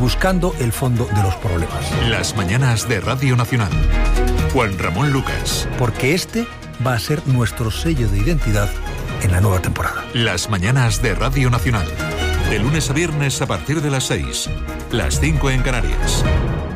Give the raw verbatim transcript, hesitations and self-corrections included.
buscando el fondo de los problemas. Las mañanas de Radio Nacional. Juan Ramón Lucas. Porque este va a ser nuestro sello de identidad en la nueva temporada. Las mañanas de Radio Nacional. De lunes a viernes a partir de las seis. Las cinco en Canarias.